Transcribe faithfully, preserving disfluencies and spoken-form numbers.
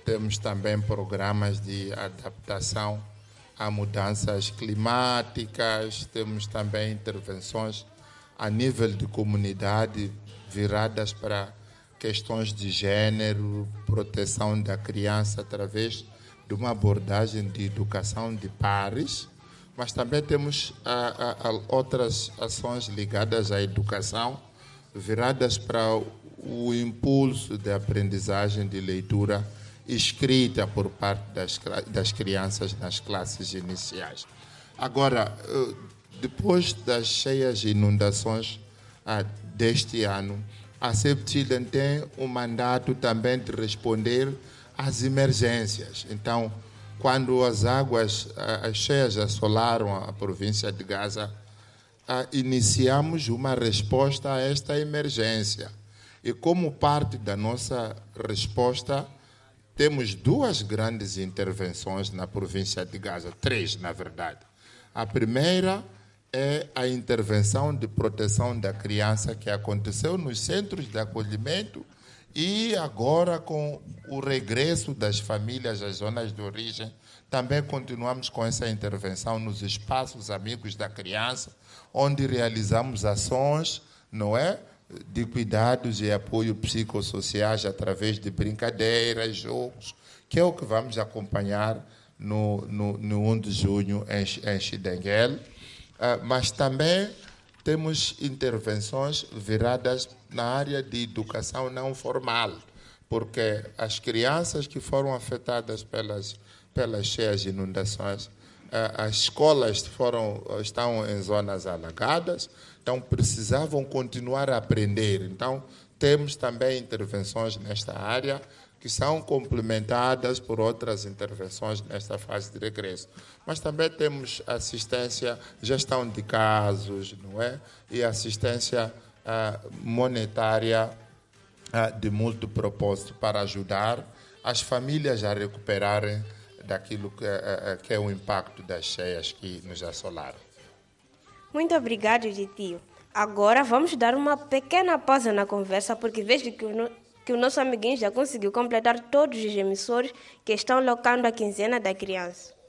temos também programas de adaptação a mudanças climáticas, temos também intervenções a nível de comunidade viradas para questões de gênero, proteção da criança através de uma abordagem de educação de pares, mas também temos a, a, a outras ações ligadas à educação viradas para o impulso de aprendizagem de leitura escrita por parte das, das crianças nas classes iniciais. Agora, depois das cheias inundações ah, deste ano, a Save Children tem um mandato também de responder às emergências. Então, quando as águas, as cheias assolaram a província de Gaza, ah, iniciamos uma resposta a esta emergência. E como parte da nossa resposta, temos duas grandes intervenções na província de Gaza, três, na verdade. A primeira é a intervenção de proteção da criança que aconteceu nos centros de acolhimento e agora com o regresso das famílias às zonas de origem, também continuamos com essa intervenção nos espaços amigos da criança, onde realizamos ações, não é? de cuidados e apoio psicossociais através de brincadeiras, jogos, que é o que vamos acompanhar no, no, no primeiro de junho em, em Xidenguel. Uh, mas também temos intervenções viradas na área de educação não formal, porque as crianças que foram afetadas pelas, pelas cheias inundações, as escolas foram, estão em zonas alagadas, então precisavam continuar a aprender. Então, temos também intervenções nesta área que são complementadas por outras intervenções nesta fase de regresso. Mas também temos assistência, gestão de casos, não é? E assistência uh, monetária uh, de multipropósito para ajudar as famílias a recuperarem daquilo que é, que é o impacto das cheias que nos assolaram. Muito obrigado, Titio. Agora vamos dar uma pequena pausa na conversa, porque vejo que o, no, que o nosso amiguinho já conseguiu completar todos os emissores que estão locando a quinzena da criança.